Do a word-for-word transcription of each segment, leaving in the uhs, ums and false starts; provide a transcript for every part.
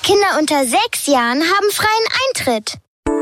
Kinder unter sechs Jahren haben freien Eintritt.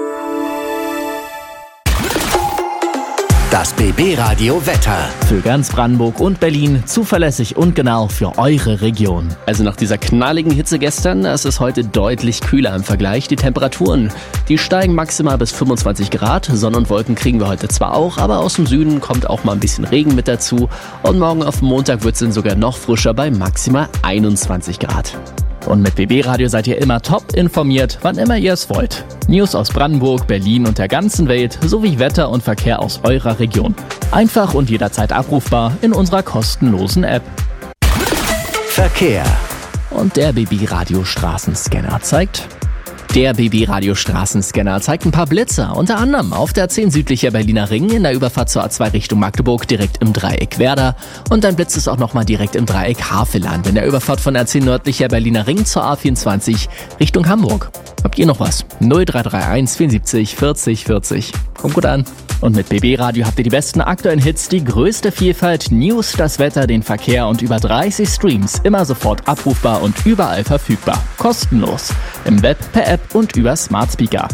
Das B B-Radio Wetter. Für ganz Brandenburg und Berlin zuverlässig und genau für eure Region. Also nach dieser knalligen Hitze gestern, es ist heute deutlich kühler im Vergleich. Die Temperaturen, die steigen maximal bis fünfundzwanzig Grad. Sonne und Wolken kriegen wir heute zwar auch, aber aus dem Süden kommt auch mal ein bisschen Regen mit dazu. Und morgen auf Montag wird es dann sogar noch frischer bei maximal einundzwanzig Grad. Und mit B B-Radio seid ihr immer top informiert, wann immer ihr es wollt. News aus Brandenburg, Berlin und der ganzen Welt sowie Wetter und Verkehr aus eurer Region. Einfach und jederzeit abrufbar in unserer kostenlosen App. Verkehr. Und der B B-Radio Straßenscanner zeigt... Der B B-Radio Straßenscanner zeigt ein paar Blitzer, unter anderem auf der zehn südlicher Berliner Ring in der Überfahrt zur A zwei Richtung Magdeburg direkt im Dreieck Werder und dann blitzt es auch nochmal direkt im Dreieck Havelland in der Überfahrt von der zehn nördlicher Berliner Ring zur A vierundzwanzig Richtung Hamburg. Habt ihr noch was? null drei drei eins vierundsiebzig vierzig vierzig. Kommt gut an. Und mit B B-Radio habt ihr die besten aktuellen Hits, die größte Vielfalt, News, das Wetter, den Verkehr und über dreißig Streams immer sofort abrufbar und überall verfügbar. Kostenlos. Im Web, per App und über Smart Speaker.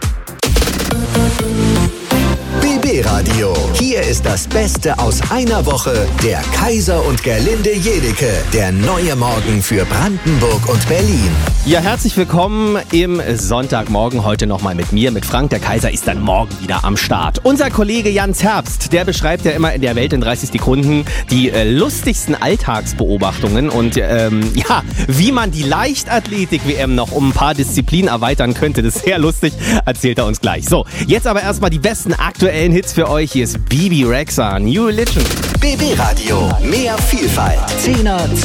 B B-Radio. Hier ist das Beste aus einer Woche. Der Kaiser und Gerlinde Jedecke. Der neue Morgen für Brandenburg und Berlin. Ja, herzlich willkommen im Sonntagmorgen. Heute nochmal mit mir, mit Frank. Der Kaiser ist dann morgen wieder am Start. Unser Kollege Jans Herbst, der beschreibt ja immer in der Welt in dreißig Sekunden die äh, lustigsten Alltagsbeobachtungen und ähm, ja, wie man die Leichtathletik-W M noch um ein paar Disziplinen erweitern könnte. Das ist sehr lustig, erzählt er uns gleich. So, jetzt aber erstmal die besten aktuellen Hits für euch. Hier ist Bibi Rexha, New Religion. B B-Radio. Mehr Vielfalt. Zehner